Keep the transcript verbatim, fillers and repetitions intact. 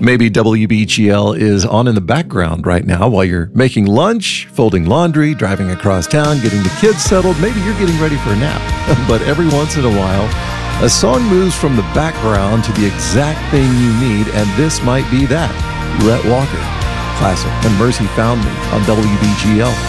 Maybe W B G L is on in the background right now while you're making lunch, folding laundry, driving across town, getting the kids settled. Maybe you're getting ready for a nap. But every once in a while, a song moves from the background to the exact thing you need, and this might be that. Rhett Walker, classic, and Mercy Found Me on W B G L.